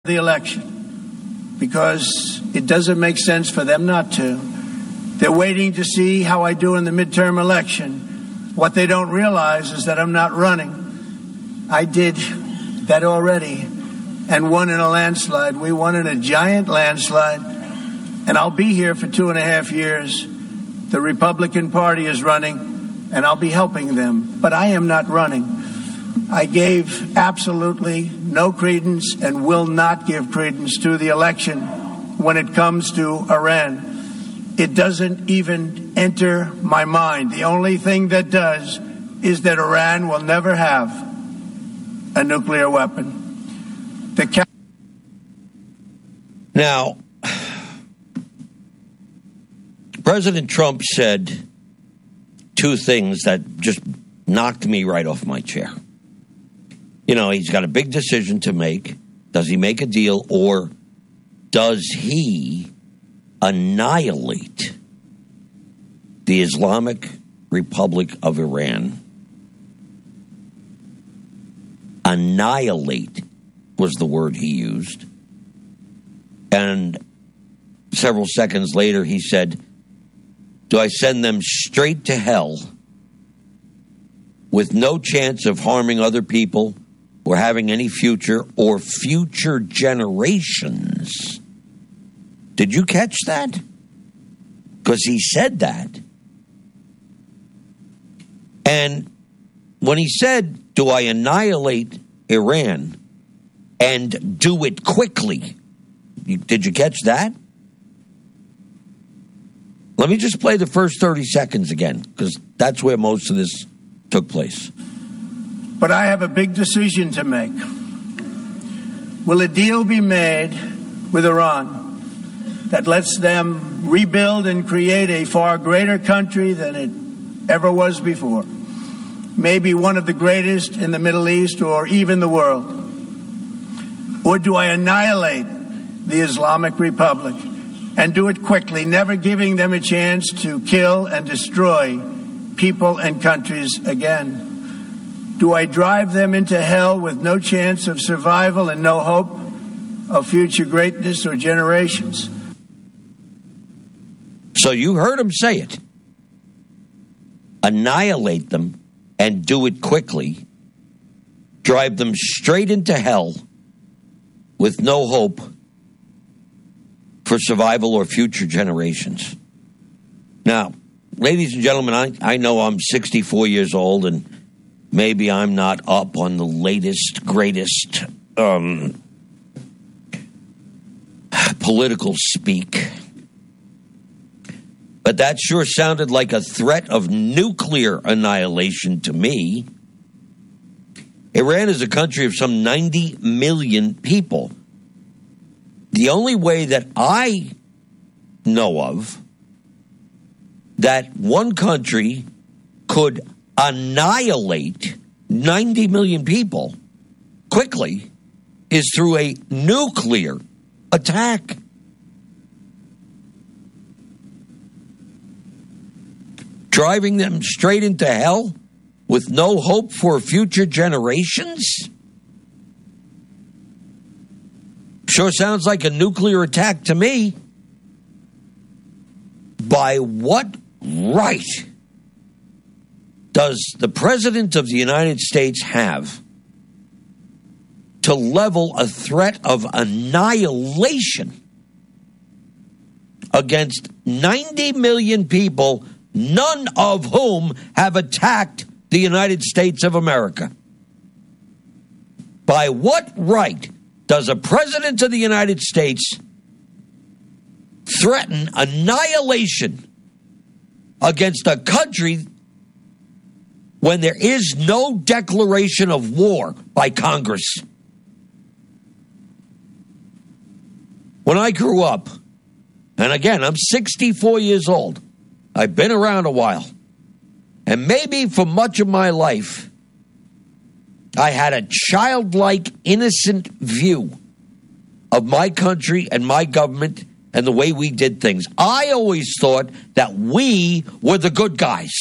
the election because it doesn't make sense for them not to. They're waiting to see how I do in the midterm election. What they don't realize is that I'm not running. I did that already and won in a landslide. We won in a giant landslide, and I'll be here for 2.5 years. The Republican Party is running, and I'll be helping them, but I am not running. I gave absolutely no credence and will not give credence to the election when it comes to Iran. It doesn't even enter my mind. The only thing that does is that Iran will never have a nuclear weapon. Now, President Trump said two things that just knocked me right off my chair. You know, he's got a big decision to make. Does he make a deal, or does he annihilate the Islamic Republic of Iran? Annihilate was the word he used. And several seconds later, he said, do I send them straight to hell with no chance of harming other people or having any future or future generations? Did you catch that? Because he said that. And when he said, do I annihilate Iran and do it quickly? Did you catch that? Let me just play the first 30 seconds again, because that's where most of this took place. But I have a big decision to make. Will a deal be made with Iran that lets them rebuild and create a far greater country than it ever was before? Maybe one of the greatest in the Middle East or even the world? Or do I annihilate the Islamic Republic and do it quickly, never giving them a chance to kill and destroy people and countries again? Do I drive them into hell with no chance of survival and no hope of future greatness or generations? So you heard him say it. Annihilate them and do it quickly. Drive them straight into hell with no hope for survival or future generations. Now, ladies and gentlemen, I know I'm 64 years old and maybe I'm not up on the latest, greatest political speak. But that sure sounded like a threat of nuclear annihilation to me. Iran is a country of some 90 million people. The only way that I know of that one country could annihilate 90 million people quickly is through a nuclear attack. Driving them straight into hell with no hope for future generations? Sure sounds like a nuclear attack to me. By what right does the President of the United States have to level a threat of annihilation against 90 million people, none of whom have attacked the United States of America? By what right does a president of the United States threaten annihilation against a country when there is no declaration of war by Congress? When I grew up, and again, I'm 64 years old, I've been around a while, and maybe for much of my life, I had a childlike, innocent view of my country and my government and the way we did things. I always thought that we were the good guys.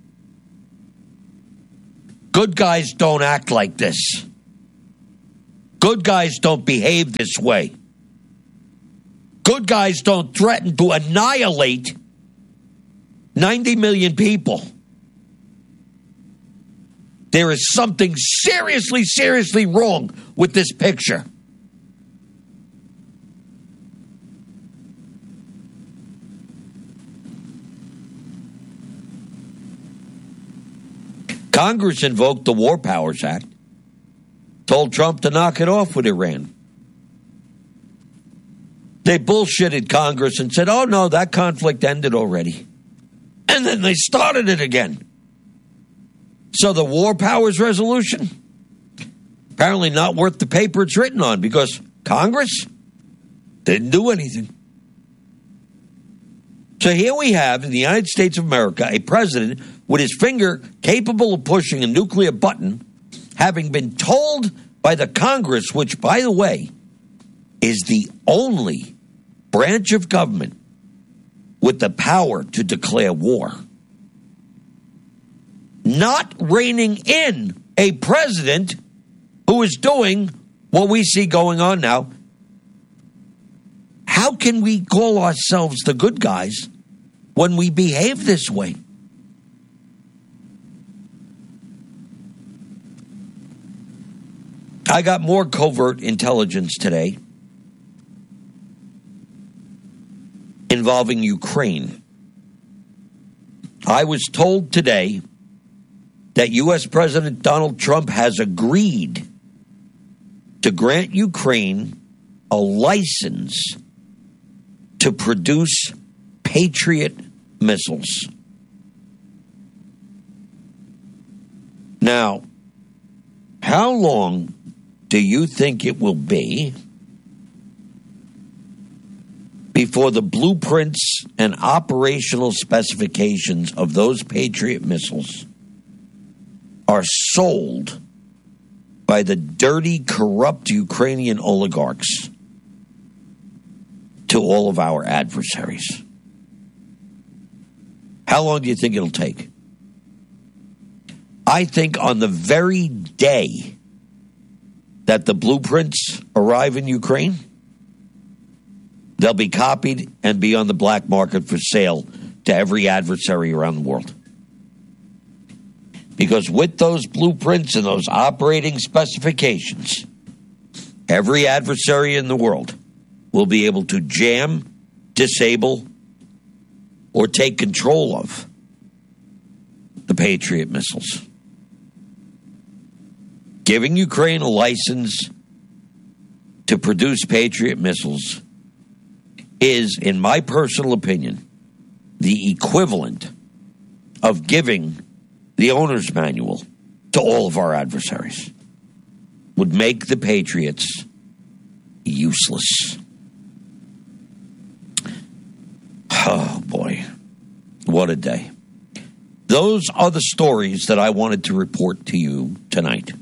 Good guys don't act like this. Good guys don't behave this way. Good guys don't threaten to annihilate 90 million people. There is something seriously, seriously wrong with this picture. Congress invoked the War Powers Act, told Trump to knock it off with Iran. They bullshitted Congress and said, oh, no, that conflict ended already. And then they started it again. So the War Powers Resolution, apparently not worth the paper it's written on because Congress didn't do anything. So here we have in the United States of America a president with his finger capable of pushing a nuclear button, having been told by the Congress, which, by the way, is the only branch of government with the power to declare war, not reining in a president who is doing what we see going on now. How can we call ourselves the good guys when we behave this way? I got more covert intelligence today involving Ukraine. I was told today that U.S. President Donald Trump has agreed to grant Ukraine a license to produce Patriot missiles. Now, how long do you think it will be before the blueprints and operational specifications of those Patriot missiles are sold by the dirty, corrupt Ukrainian oligarchs to all of our adversaries? How long do you think it'll take? I think on the very day that the blueprints arrive in Ukraine, they'll be copied and be on the black market for sale to every adversary around the world. Because with those blueprints and those operating specifications, every adversary in the world will be able to jam, disable, or take control of the Patriot missiles. Giving Ukraine a license to produce Patriot missiles is, in my personal opinion, the equivalent of giving the owner's manual to all of our adversaries. Would make the Patriots useless. Oh, boy. What a day. Those are the stories that I wanted to report to you tonight.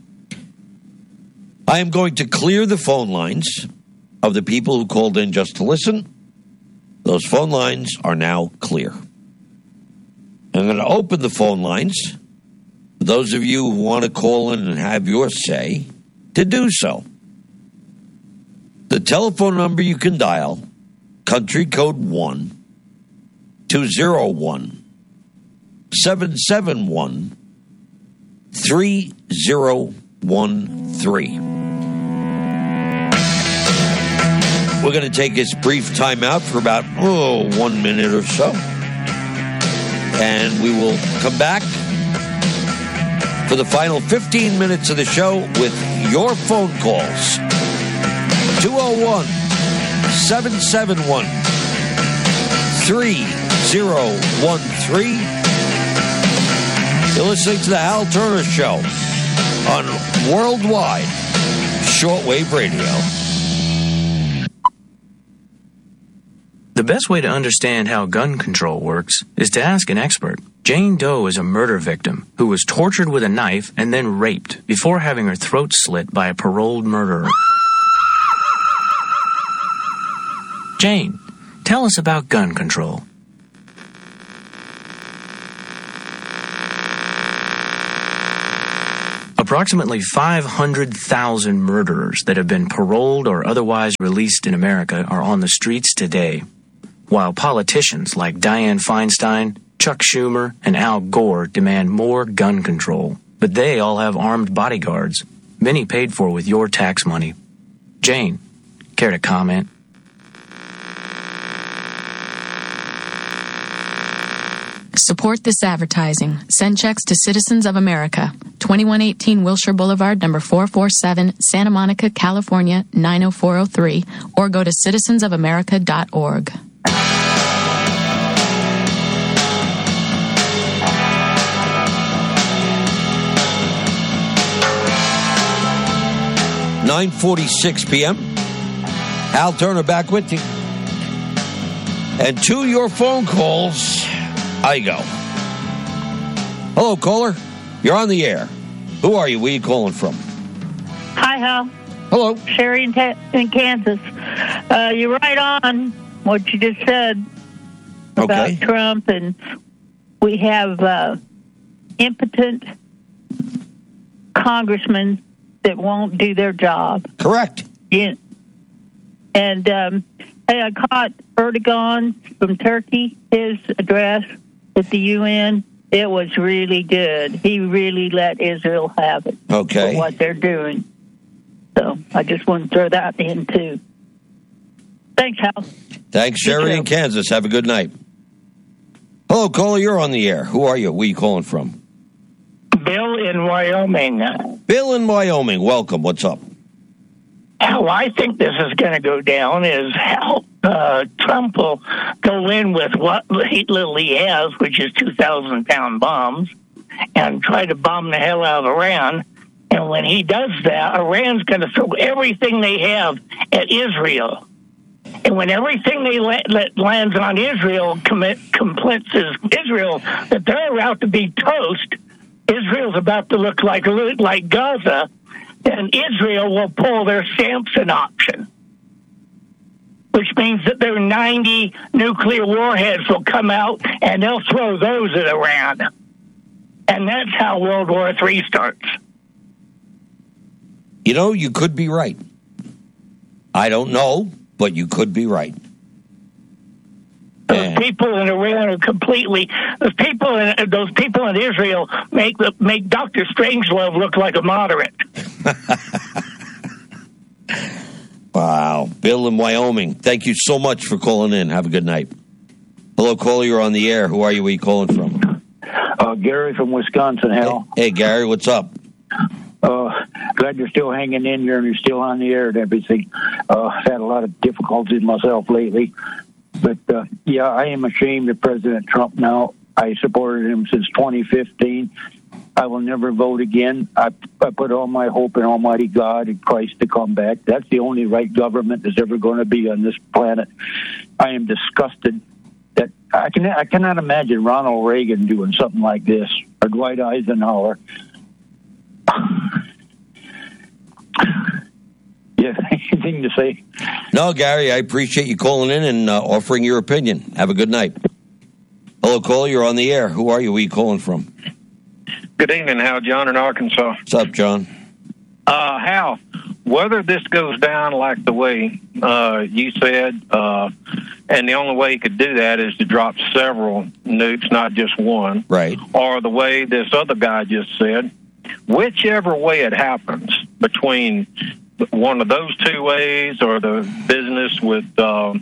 I am going to clear the phone lines of the people who called in just to listen. Those phone lines are now clear. I'm going to open the phone lines for those of you who want to call in and have your say to do so. The telephone number you can dial, country code 1-201-771-3013. We're going to take this brief time out for about 1 minute or so. And we will come back for the final 15 minutes of the show with your phone calls. 201-771-3013. You're listening to the Hal Turner Show on Worldwide Shortwave Radio. The best way to understand how gun control works is to ask an expert. Jane Doe is a murder victim who was tortured with a knife and then raped before having her throat slit by a paroled murderer. Jane, tell us about gun control. A Approximately 500,000 murderers that have been paroled or otherwise released in America are on the streets today, while politicians like Dianne Feinstein, Chuck Schumer, and Al Gore demand more gun control. But they all have armed bodyguards, many paid for with your tax money. Jane, care to comment? Support this advertising. Send checks to Citizens of America, 2118 Wilshire Boulevard, number 447, Santa Monica, California, 90403, or go to citizensofamerica.org. $9:46 p.m. Al Turner back with you. And to your phone calls, I go. Hello, caller. You're on the air. Who are you? Where are you calling from? Hi, Hal. Hello. Sherry in Kansas. You're right on what you just said about Trump, and we have impotent congressmen that won't do their job. Correct. Yeah. And hey, I caught Erdogan from Turkey, his address at the UN. It was really good. He really let Israel have it for what they're doing. So I just want to throw that in, too. Thanks, Hal. Thanks, Sherry in Kansas. Have a good night. Hello, caller. You're on the air. Who are you? Where are you calling from? Bill in Wyoming. Bill in Wyoming. Welcome. What's up? How I think this is going to go down is how Trump will go in with what little he has, which is 2,000-pound bombs, and try to bomb the hell out of Iran. And when he does that, Iran's going to throw everything they have at Israel. And when everything they lands on Israel completes Israel that they're about to be toast, Israel's about to look like Gaza, then Israel will pull their Samson option, which means that their 90 nuclear warheads will come out and they'll throw those at Iran. And that's how World War III starts. You know, you could be right. I don't know, but you could be right. Those people in Iran are completely. Those people in Israel make Dr. Strangelove look like a moderate. Wow, Bill in Wyoming. Thank you so much for calling in. Have a good night. Hello, caller. You're on the air. Who are you? Where are you calling from? Gary from Wisconsin. Hal. Hey, Gary. What's up? Glad you're still hanging in here and you're still on the air and everything. I've had a lot of difficulties myself lately. But, yeah, I am ashamed of President Trump now. I supported him since 2015. I will never vote again. I put all my hope in Almighty God and Christ to come back. That's the only right government that's ever going to be on this planet. I am disgusted that I cannot imagine Ronald Reagan doing something like this, or Dwight Eisenhower. Yeah, anything to say? No, Gary, I appreciate you calling in and offering your opinion. Have a good night. Hello, caller. You're on the air. Who are you? Where are you calling from? Good evening, Hal. John in Arkansas. What's up, John? Hal, whether this goes down like the way you said, and the only way you could do that is to drop several nukes, not just one. Right. Or the way this other guy just said, whichever way it happens, between one of those two ways or the business with the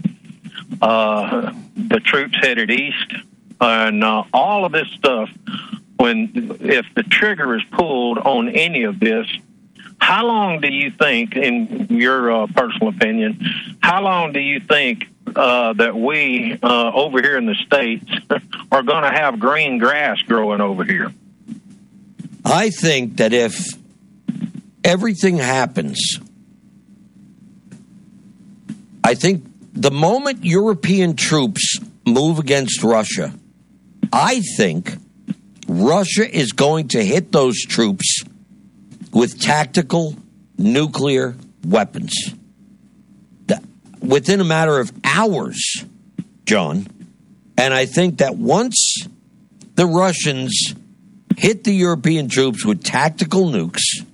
troops headed east and all of this stuff, if the trigger is pulled on any of this, how long do you think, in your personal opinion, how long do you think that we over here in the States are going to have green grass growing over here? I think that if everything happens, I think the moment European troops move against Russia, I think Russia is going to hit those troops with tactical nuclear weapons within a matter of hours, John. And I think that once the Russians hit the European troops with tactical nukes,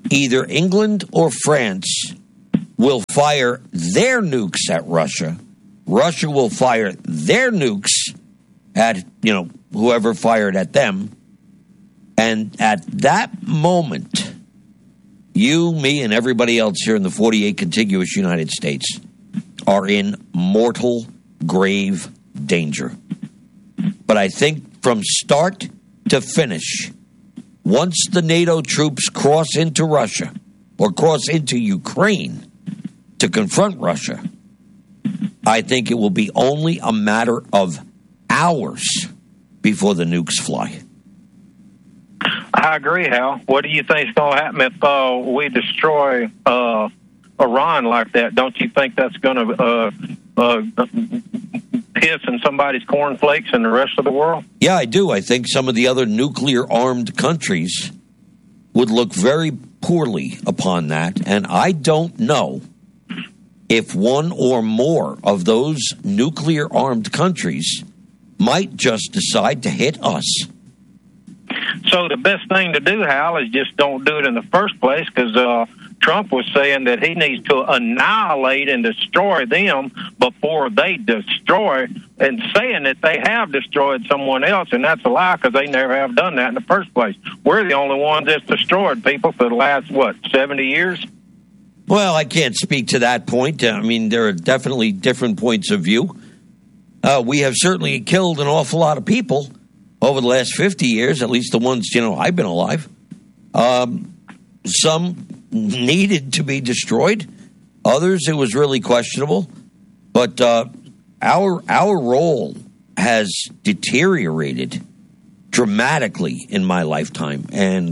either England or France will fire their nukes at Russia. Russia will fire their nukes at, whoever fired at them. And at that moment, you, me, and everybody else here in the 48 contiguous United States are in mortal, grave danger. But I think from start to finish, once the NATO troops cross into Russia or cross into Ukraine to confront Russia, I think it will be only a matter of hours before the nukes fly. I agree, Hal. What do you think is going to happen if we destroy Iran like that? Don't you think that's going to piss in somebody's cornflakes in the rest of the world? Yeah, I do. I think some of the other nuclear-armed countries would look very poorly upon that, and I don't know if one or more of those nuclear-armed countries might just decide to hit us. So the best thing to do, Hal, is just don't do it in the first place, because Trump was saying that he needs to annihilate and destroy them before they destroy, and saying that they have destroyed someone else, and that's a lie, because they never have done that in the first place. We're the only ones that's destroyed people for the last, 70 years? Well, I can't speak to that point. I mean, there are definitely different points of view. We have certainly killed an awful lot of people over the last 50 years, at least the ones, I've been alive. Some needed to be destroyed. Others, it was really questionable. But our role has deteriorated dramatically in my lifetime. And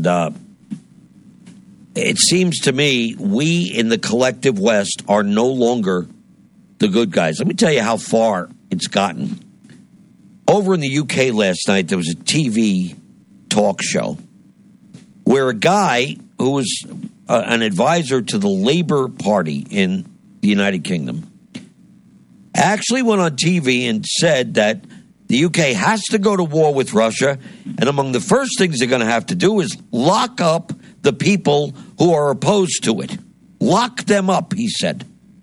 it seems to me we in the collective West are no longer the good guys. Let me tell you how far it's gotten. Over in the UK last night, there was a TV talk show where a guy who was an advisor to the Labour Party in the United Kingdom actually went on TV and said that the UK has to go to war with Russia, and among the first things they're going to have to do is lock up the people who are opposed to it. Lock them up, he said.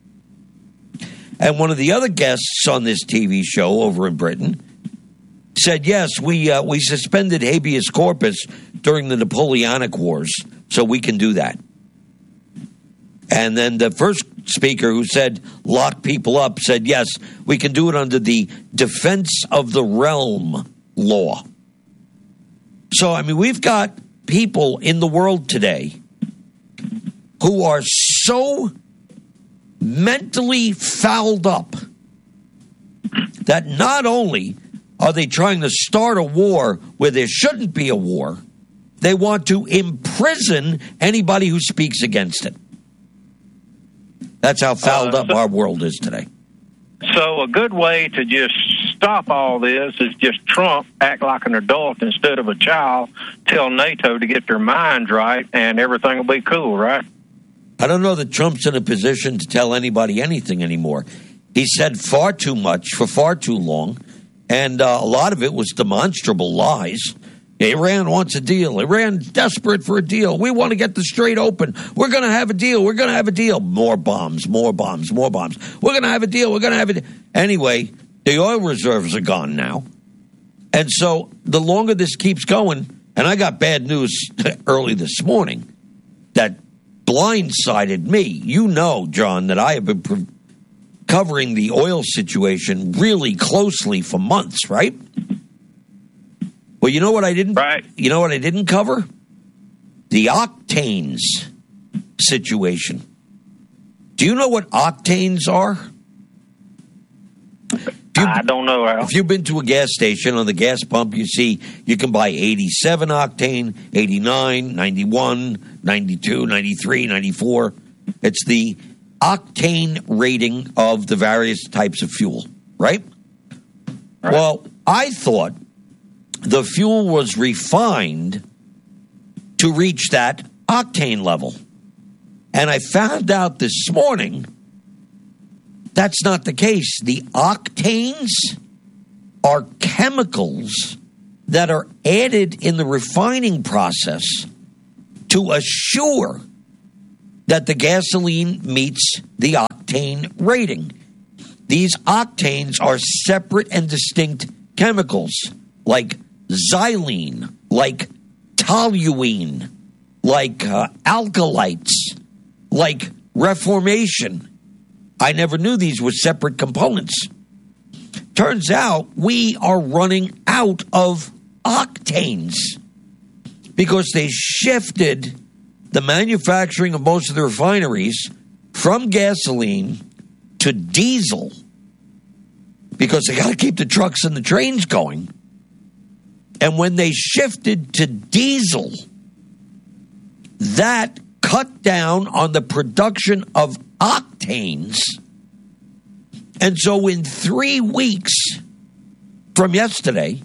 And one of the other guests on this TV show over in Britain said, yes, we suspended habeas corpus during the Napoleonic Wars, so we can do that. And then the first speaker who said lock people up said, yes, we can do it under the Defense of the Realm law. So, I mean, we've got people in the world today who are so mentally fouled up that not only are they trying to start a war where there shouldn't be a war, they want to imprison anybody who speaks against it. That's how fouled up our world is today. So a good way to just stop all this is just Trump act like an adult instead of a child, tell NATO to get their minds right, and everything will be cool, right? I don't know that Trump's in a position to tell anybody anything anymore. He said far too much for far too long, and a lot of it was demonstrable lies. Iran wants a deal. Iran's desperate for a deal. We want to get the Strait open. We're going to have a deal. We're going to have a deal. More bombs, more bombs, more bombs. We're going to have a deal. We're going to have a deal. Anyway, the oil reserves are gone now. And so the longer this keeps going, and I got bad news early this morning that blindsided me. You know, John, that I have been covering the oil situation really closely for months, right? Well, you know what I didn't? Right. You know what I didn't cover? The octanes situation. Do you know what octanes are? I don't know, Al. If you've been to a gas station on the gas pump, you see you can buy 87 octane, 89, 91, 92, 93, 94. It's the octane rating of the various types of fuel, right? Well, I thought the fuel was refined to reach that octane level. And I found out this morning that's not the case. The octanes are chemicals that are added in the refining process to assure that the gasoline meets the octane rating. These octanes are separate and distinct chemicals, like xylene, like toluene, like alkylates, like reformation. I never knew these were separate components. Turns out we are running out of octanes because they shifted the manufacturing of most of the refineries from gasoline to diesel because they got to keep the trucks and the trains going. And when they shifted to diesel, that cut down on the production of octanes. And so in 3 weeks from yesterday,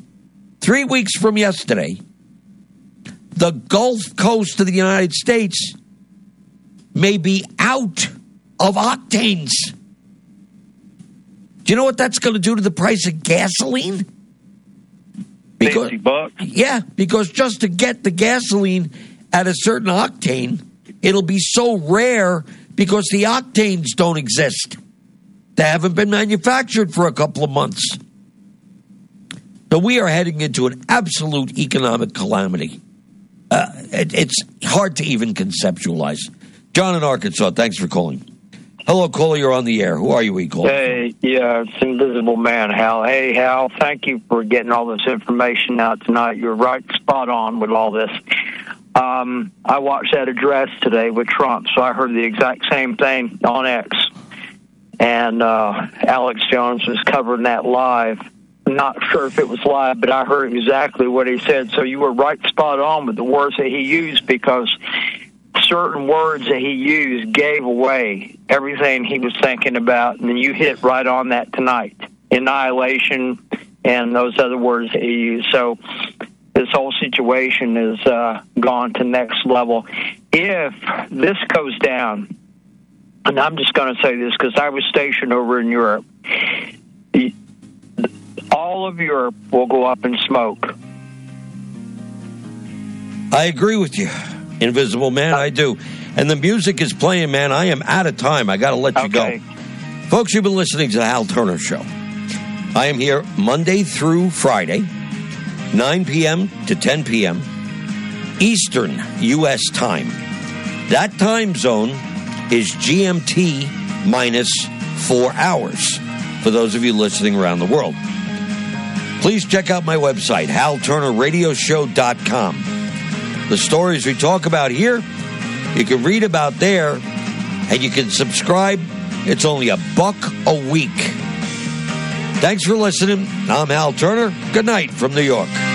the Gulf Coast of the United States may be out of octanes. Do you know what that's going to do to the price of gasoline? Because, $50. Yeah, because just to get the gasoline at a certain octane, it'll be so rare because the octanes don't exist. They haven't been manufactured for a couple of months. So we are heading into an absolute economic calamity. It's hard to even conceptualize. John in Arkansas, thanks for calling. Hello, caller, you're on the air. Who are you, we call? Hey, yeah, it's Invisible Man, Hal. Hey, Hal, thank you for getting all this information out tonight. You're right spot on with all this. I watched that address today with Trump, so I heard the exact same thing on X. And Alex Jones was covering that live. I'm not sure if it was live, but I heard exactly what he said. So you were right spot on with the words that he used, because certain words that he used gave away everything he was thinking about. And you hit right on that tonight. Annihilation and those other words that he used. So this whole situation has gone to next level. If this goes down, and I'm just going to say this because I was stationed over in Europe, all of Europe will go up in smoke. I agree with you, Invisible Man, I do. And the music is playing, man. I am out of time. I got to let you go. Folks, you've been listening to the Hal Turner Show. I am here Monday through Friday, 9 p.m. to 10 p.m. Eastern U.S. time. That time zone is GMT minus 4 hours for those of you listening around the world. Please check out my website, HalTurnerRadioshow.com. The stories we talk about here, you can read about there, and you can subscribe. It's only $1 a week. Thanks for listening. I'm Hal Turner. Good night from New York.